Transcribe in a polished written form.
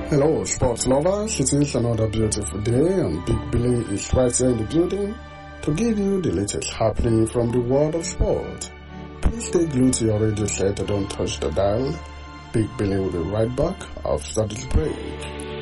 Hello, sports lovers. It is another beautiful day, and Big Billy is right here in the building to give you the latest happening from the world of sport. Please stay glued to your radio set and don't touch the dial. Big Billy will be right back after this break.